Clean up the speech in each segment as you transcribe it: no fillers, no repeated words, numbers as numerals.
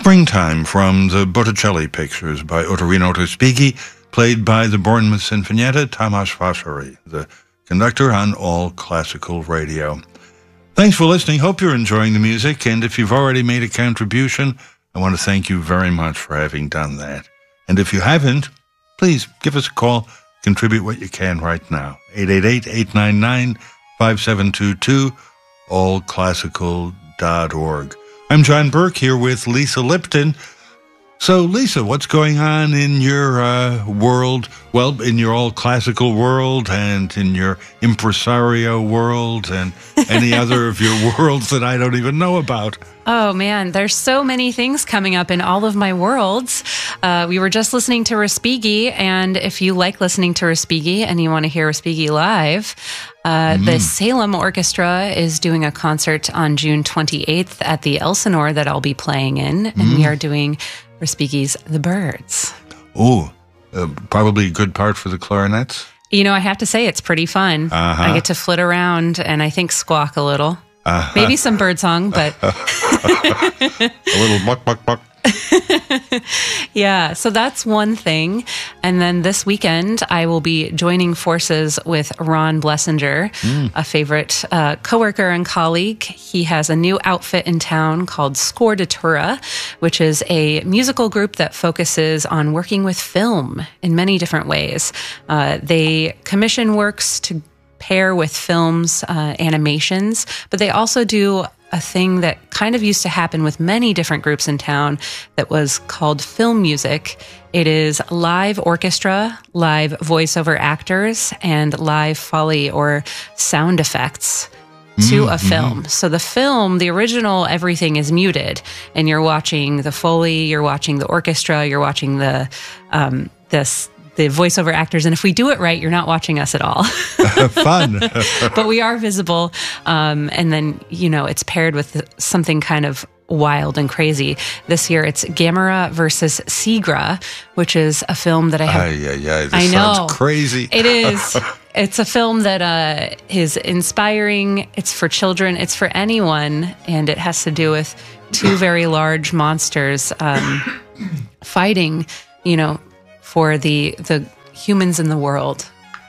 Springtime from the Botticelli Pictures by Ottorino Respighi, played by the Bournemouth Sinfonietta, Tamás Vásary, the conductor on All Classical Radio. Thanks for listening. Hope you're enjoying the music, and if you've already made a contribution, I want to thank you very much for having done that. And if you haven't, please give us a call. Contribute what you can right now. 888-899-5722, allclassical.org. I'm John Burke here with Lisa Lipton. So, Lisa, what's going on in your world? Well, in your all-classical world and in your impresario world and any other of your worlds that I don't even know about. Oh, man, there's so many things coming up in all of my worlds. We were just listening to Respighi, and if you like listening to Respighi and you want to hear Respighi live, the Salem Orchestra is doing a concert on June 28th at the Elsinore that I'll be playing in, and we are doing Respighi's The Birds. Oh, probably a good part for the clarinets. You know, I have to say it's pretty fun. I get to flit around and I think squawk a little. Maybe some birdsong, but... a little muck, muck, muck. Yeah, so that's one thing. And then this weekend, I will be joining forces with Ron Blessinger, a favorite coworker and colleague. He has a new outfit in town called Scordatura, which is a musical group that focuses on working with film in many different ways. They commission works to pair with films, animations, but they also do a thing that kind of used to happen with many different groups in town that was called film music. It is live orchestra, live voiceover actors, and live Foley or sound effects to a film. So the film, the original, everything is muted, and you're watching the Foley, you're watching the orchestra, you're watching the voiceover actors. And if we do it right, you're not watching us at all. Fun. But we are visible. And then, you know, it's paired with something kind of wild and crazy. This year, it's Gamera versus Seagra, which is a film that I have. This sounds crazy. It is. It's a film that is inspiring. It's for children. It's for anyone. And it has to do with two very large monsters fighting, you know, for the humans in the world.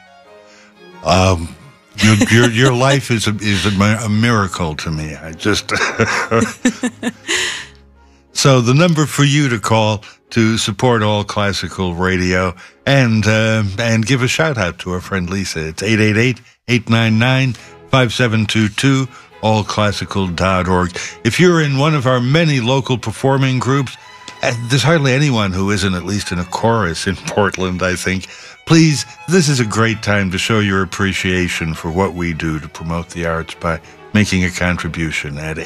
Your life is a miracle to me. I just So the number for you to call to support All Classical Radio and give a shout out to our friend Lisa. It's 888-899-5722, allclassical.org. If you're in one of our many local performing groups, there's hardly anyone who isn't at least in a chorus in Portland, I think. Please, this is a great time to show your appreciation for what we do to promote the arts by making a contribution at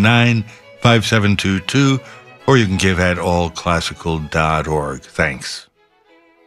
888-899-5722, or you can give at allclassical.org. Thanks.